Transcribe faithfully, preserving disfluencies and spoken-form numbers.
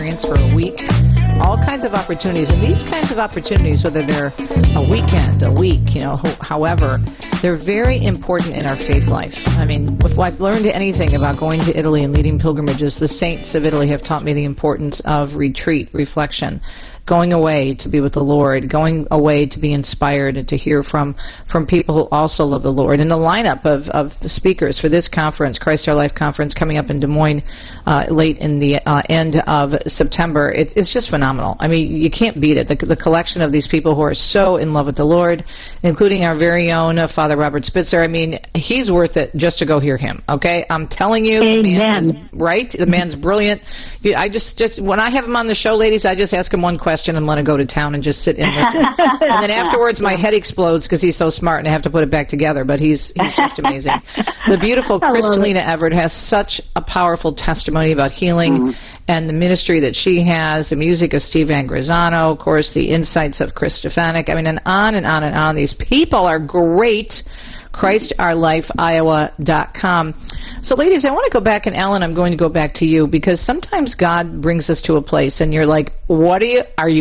for a week, all kinds of opportunities, and these kinds of opportunities, whether they're a weekend, a week, you know, ho- however, they're very important in our faith life. I mean, if I've learned anything about going to Italy and leading pilgrimages, the saints of Italy have taught me the importance of retreat, reflection, going away to be with the Lord, going away to be inspired and to hear from, from people who also love the Lord. And the lineup of, of speakers for this conference, Christ Our Life Conference, coming up in Des Moines uh, late in the uh, end of September, it, it's just phenomenal. I mean, you can't beat it. The, the collection of these people who are so in love with the Lord, including our very own uh, Father Robert Spitzer. I mean, he's worth it just to go hear him, okay? I'm telling you, Amen. the man is, right? The man's brilliant. I just, just, when I have him on the show, ladies, I just ask him one question and let him go to town and just sit and listen. And then afterwards, my head explodes because he's so smart and I have to put it back together, but he's he's just amazing. The beautiful Kristalina Everett has such a powerful testimony about healing mm-hmm. and the ministry that she has, the music of Steve Angrisano, of course, the insights of Chris Stefanik. I mean, and on and on and on. These people are great. Christ Our Life Iowa dot com. So, ladies, I want to go back, and Ellen, I'm going to go back to you, because sometimes God brings us to a place, and you're like, what are you, are you